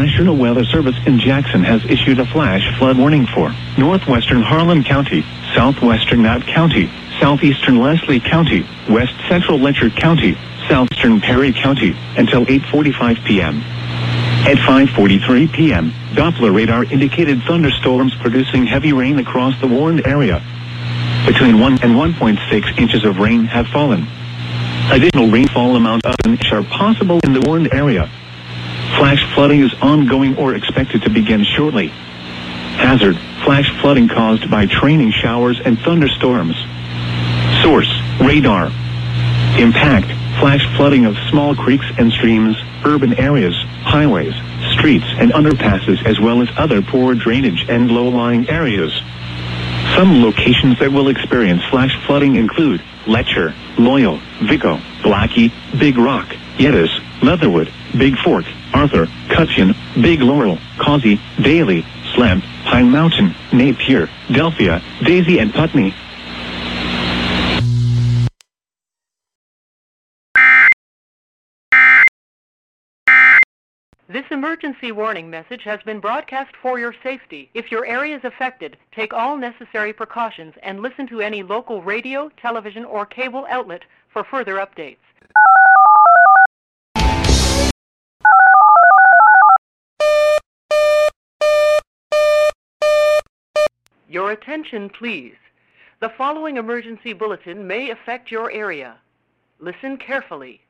National Weather Service in Jackson has issued a flash flood warning for northwestern Harlan County, southwestern Knott County, southeastern Leslie County, west central Letcher County, southeastern Perry County, until 8:45 p.m. At 5:43 p.m., Doppler radar indicated thunderstorms producing heavy rain across the warned area. Between 1 and 1.6 inches of rain have fallen. Additional rainfall amounts of an inch are possible in the warned area. Flash flooding is ongoing or expected to begin shortly. Hazard: flash flooding caused by training showers and thunderstorms. Source: radar. Impact: flash flooding of small creeks and streams, urban areas, highways, streets and underpasses, as well as other poor drainage and low-lying areas. Some locations that will experience flash flooding include Letcher, Loyal, Vico, Blackie, Big Rock, Yetis, Leatherwood, Big Fork, Arthur, Cutchin, Big Laurel, Causey, Daly, Slemp, Pine Mountain, Napier, Delphia, Daisy and Putney. This emergency warning message has been broadcast for your safety. If your area is affected, take all necessary precautions and listen to any local radio, television, or cable outlet for further updates. Your attention, please. The following emergency bulletin may affect your area. Listen carefully.